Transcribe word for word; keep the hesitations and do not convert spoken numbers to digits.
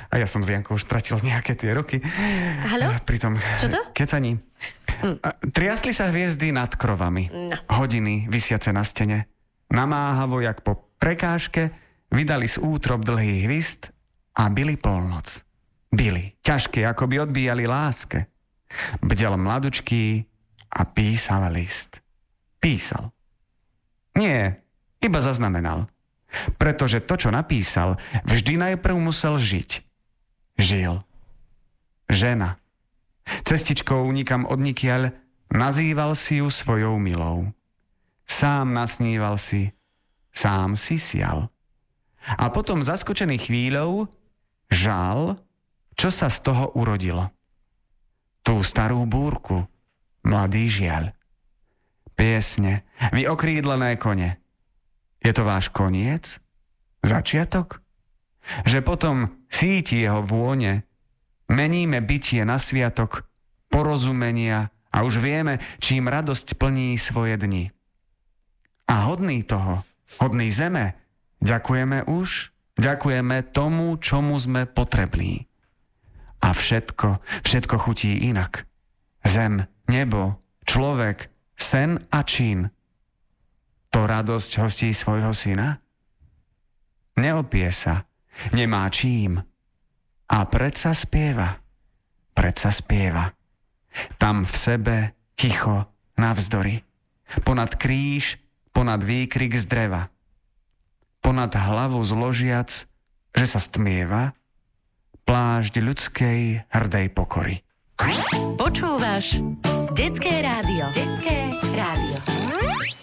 A ja som s Jankou už stratil nejaké tie roky. Haló? Pri tom Čo to? kecaní. Mm. Triasli sa hviezdy nad krovami. No. Hodiny visiace na stene. Namáhavo, jak po prekážke, vydali z útrob dlhý hvist a bili polnoc. Bili. Ťažké, ako by odbíjali láske. Bdel mladučký a písal list. Písal. Nie, iba zaznamenal. Pretože to, čo napísal, vždy najprv musel žiť. Žil. Žena. Cestičkou nikam odnikiaľ nazýval si ju svojou milou. Sám nasníval si, sám si sial. A potom zaskočený chvíľou žal, čo sa z toho urodilo. Tú starú búrku, mladý žiaľ. Piesne, vy okrídlené kone. Je to váš koniec? Začiatok? Že potom síti jeho vône, meníme bytie na sviatok, porozumenia a už vieme, čím radosť plní svoje dni. A hodný toho, hodný zeme, ďakujeme už, ďakujeme tomu, čomu sme potrební. A všetko, všetko chutí inak. Zem, nebo, človek, sen a čin. To radosť hostí svojho syna? Neopie sa, nemá čím. A predsa spieva, predsa spieva. Tam v sebe, ticho, navzdory. Ponad kríž, ponad výkrik z dreva. Ponad hlavu zložiac, že sa stmieva, plášť ľudskej hrdej pokory. Počúvaš Detské rádio. Detské rádio.